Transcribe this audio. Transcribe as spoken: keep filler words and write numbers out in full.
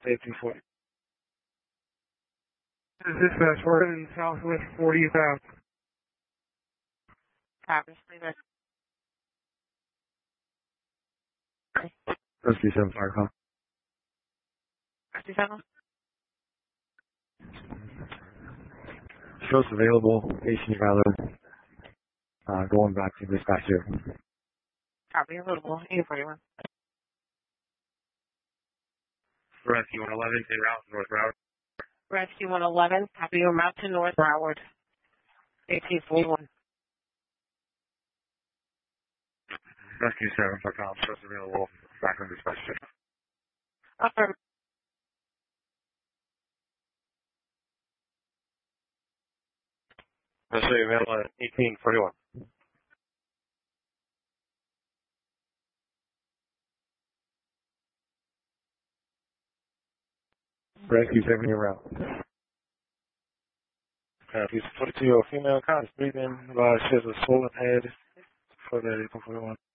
eighteen forty. This is dispatch, we're in Southwest fortieth Avenue. Obviously, that's Rescue seven fire call. fifty-seven. Shows available, eighteen Valor. Uh, going back to dispatch here. Copy available, eight forty-one. Rescue one eleven, in route North Broward. Rescue one eleven, copy your route to North Broward, eighteen forty-one. Rescue seven fire call, shows available, back on dispatch here. Affirm. Rescue available at eighteen forty-one. Rescue seven in route. Uh, please forty-two, female, conscious breathing, uh, she has a swollen head for the eighteen forty-one.